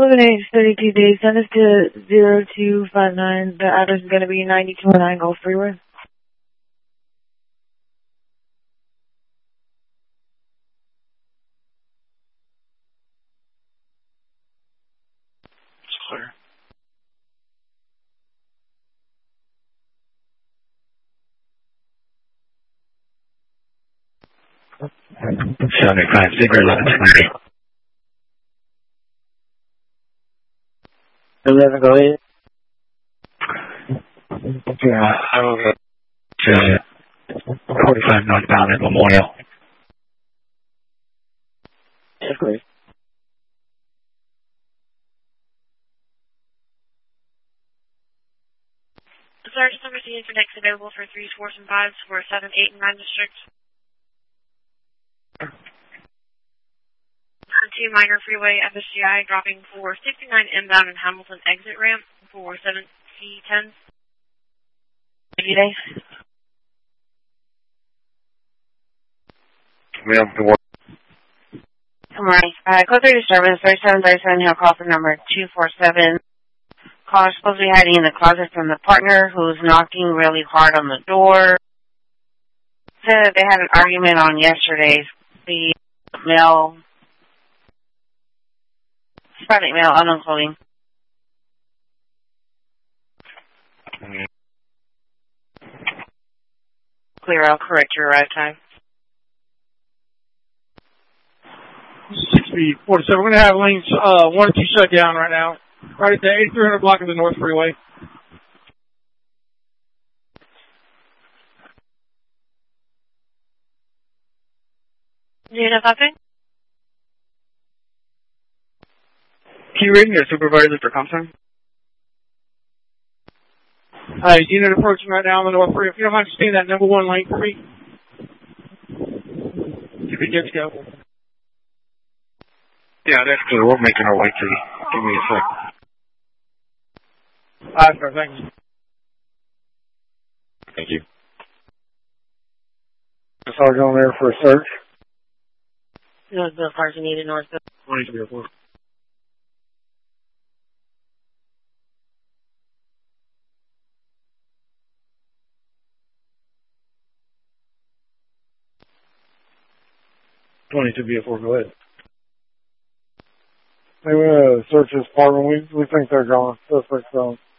Eliminate 32 days. Send us to 0259. The address is going to be 9209 Gulf Freeway. It's clear. Cigarette 1120. 11, go ahead. Yeah, I will go to 45 northbound at Memorial. That's great. Sergeant number C for next available for 3s, 4s, and 5s for 7, 8, and 9 districts. 2 Minor Freeway FSGI dropping for 69 inbound and Hamilton exit ramp for 7 C10s. Days. We have the work. Good morning. Code 3 disturbance, 3737 Hill, call for number 247. Caller supposed to be hiding in the closet from the partner who's knocking really hard on the door. Said that they had an argument on yesterday's the mail, Hispanic male, unknown clothing. Clear out, correct your arrive time. 647. We're going to have lanes 1 and 2 shut down right now. Right at the 8300 block of the North Freeway. Unit nothing? Can you read me your supervisor for comp time? Unit approaching right now on the North Freeway. If you don't mind, just stay in that number 1 lane for me. You be good to go. Yeah, that's good. We're making our way to you. Give me a sec. Sir, thank you. Thank you. Sergeant on there for a search. Northville cars are needed, Northville. 2204. Go ahead. Hey, we're going to search this apartment. We think they're gone. Suspect's gone.